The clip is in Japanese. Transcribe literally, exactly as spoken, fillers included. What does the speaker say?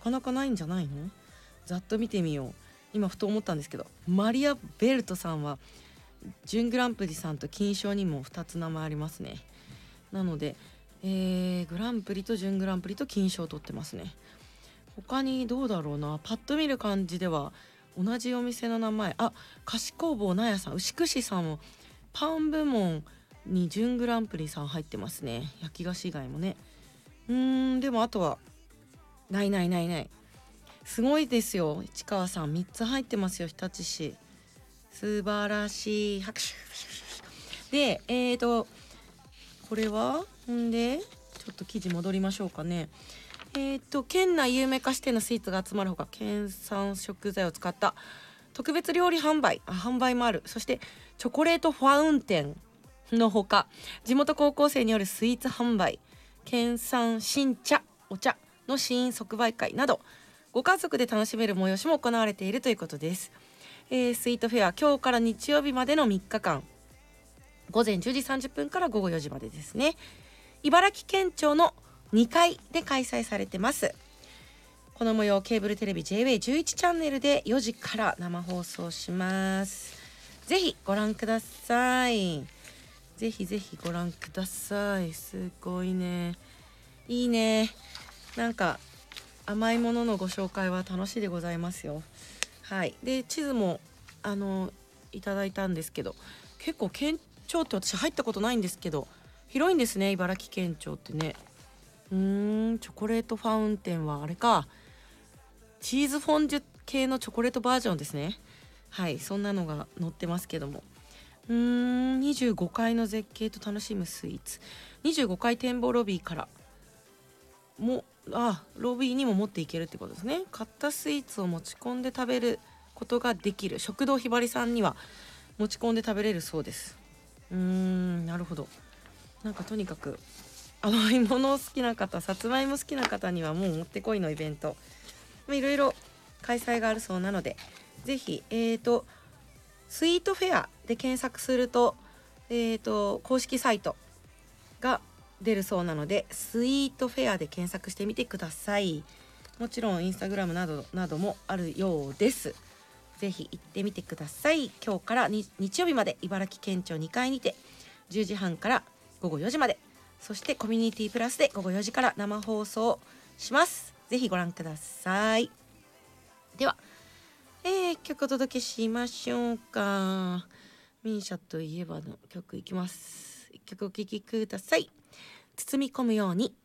かなかないんじゃないの。ざっと見てみよう。今ふと思ったんですけど、マリア・ベルトさんは準グランプリさんと金賞にもふたつ名前ありますね。なので、えー、グランプリと準グランプリと金賞を取ってますね。他にどうだろうな、パッと見る感じでは同じお店の名前、あ、菓子工房なやさん、牛串さんもパン部門に準グランプリさん入ってますね。焼き菓子以外もね。うーんでもあとはないないないない。すごいですよ、市川さんみっつ入ってますよ、日立市。素晴らしい、拍手で、えーとこれはんでちょっと記事戻りましょうかね。えーと県内有名菓子店のスイーツが集まるほか、県産食材を使った特別料理販売あ販売もある。そしてチョコレートファウンテンのほか、地元高校生によるスイーツ販売、県産新茶お茶の試飲即売会など、ご家族で楽しめる催しも行われているということです。えー、スイートフェア、今日から日曜日までのみっかかん、午前じゅうじさんじゅっぷんから午後よじまでですね。茨城県庁のにかいで開催されてます。この模様、ケーブルテレビ ジェイウェイじゅういち チャンネルでよじから生放送します。ぜひご覧ください。ぜひぜひご覧ください。すごいね、いいね。なんか甘いもののご紹介は楽しいでございますよ。はい。で地図もあのいただいたんですけど、結構県庁って私入ったことないんですけど広いんですね、茨城県庁ってね。うーんチョコレートファウンテンはあれか、チーズフォンデュ系のチョコレートバージョンですね。はい、そんなのが載ってますけども、うーんにじゅうごかいの絶景と楽しむスイーツ、にじゅうごかい展望ロビーからもあロビーにも持っていけるってことですね。買ったスイーツを持ち込んで食べることができる食堂ひばりさんには持ち込んで食べれるそうです。うーんなるほど。なんかとにかく甘いものを好きな方、さつまいも好きな方にはもうもってこいのイベント、いろいろ開催があるそうなので、ぜひえーとスイートフェアで検索するとえーと公式サイトが出るそうなので、スイートフェアで検索してみてください。もちろんインスタグラムなどなどもあるようです。ぜひ行ってみてください。今日から日曜日まで茨城県庁にかいにてじゅうじはんからごごよじまで、そしてコミュニティプラスでごごよじから生放送します。ぜひご覧ください。では、えー、一曲お届けしましょうか。ミーシャといえばの曲いきます。一曲お聴きください。包み込むように